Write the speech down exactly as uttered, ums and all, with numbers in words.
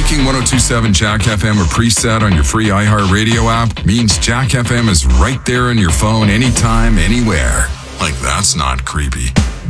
Making one oh two point seven Jack F M a preset on your free iHeartRadio app means Jack F M is right there on your phone anytime, anywhere. Like, that's not creepy.